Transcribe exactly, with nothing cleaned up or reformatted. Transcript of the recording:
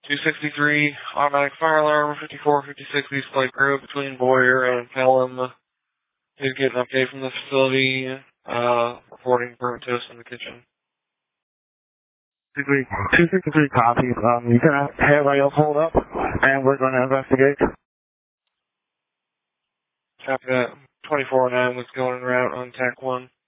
two sixty-three, automatic fire alarm, fifty-four fifty-six East Lake Road between Boyer and Pelham. Did get an update from the facility, uh, reporting burnt toast in the kitchen. two sixty-three copies. Um, you can have everybody else hold up, and we're going to investigate. Copy that. twenty-four oh nine was going en route on T A C one.